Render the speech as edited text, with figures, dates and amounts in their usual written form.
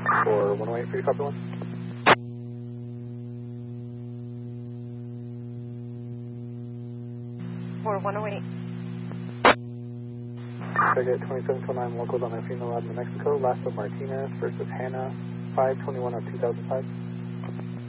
For 108 for you, copy 1. For 108. Target 2729 locals on a female out in New Mexico. Last of Martinez versus Hannah, 521 of 2005.